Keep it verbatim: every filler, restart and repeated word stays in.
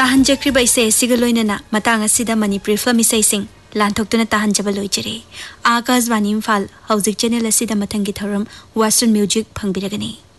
ताहंजख्रिब इसे सिग लोइनना Matang असिदा Manipuri film इसेसिंग लांथोक्तुना ताहंजब लोइजरे Akashvani Imphal हौजिक channel असिदा मथंगी थौरम western music फंगबिरगनी।